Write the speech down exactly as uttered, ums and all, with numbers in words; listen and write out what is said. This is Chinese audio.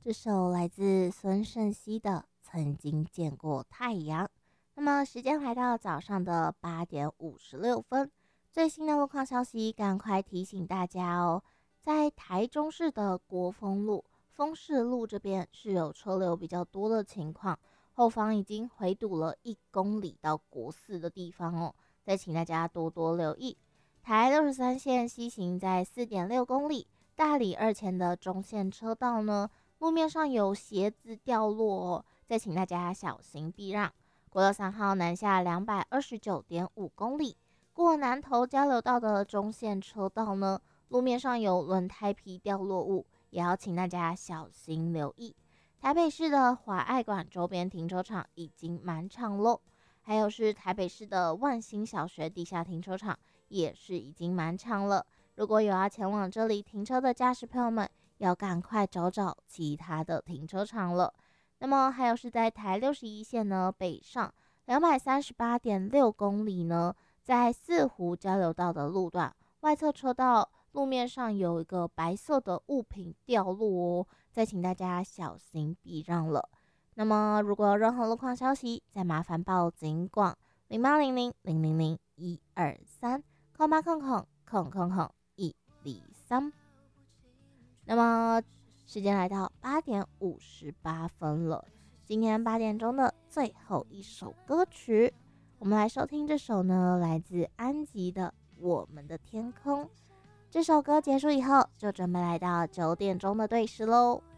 这首来自孙盛熙的《曾经见过太阳》。那么时间来到早上的八点五十六分，最新的路况消息，赶快提醒大家哦，在台中市的国风路、丰市路这边是有车流比较多的情况，后方已经回堵了一公里到国四的地方哦，再请大家多多留意。台六十三线西行在四点六公里，大里二前的中线车道呢，路面上有鞋子掉落哦，再请大家小心避让。国道三号南下两百二十九点五公里，过南投交流道的中线车道呢，路面上有轮胎皮掉落物，也要请大家小心留意。台北市的华爱馆周边停车场已经满场喽，还有是台北市的万兴小学地下停车场也是已经满场了。如果有要前往这里停车的驾驶朋友们，要赶快找找其他的停车场了。那么还有是在台六十一线呢，北上两百三十八点六公里呢，在四湖交流道的路段外侧车道路面上有一个白色的物品掉落哦，再请大家小心避让了。那么如果有任何路况消息，再麻烦报警广零八零零零零零一二三空八空空空空空一零三。那么时间来到八点五十八分了，今天八点钟的最后一首歌曲，我们来收听这首呢，来自安吉的《我们的天空》。这首歌结束以后，就准备来到九点钟的对时喽。